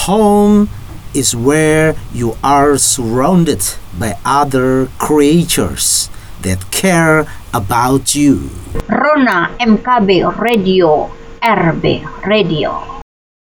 Home is where you are surrounded by other creatures that care about you. Rona MKB Radio RB Radio.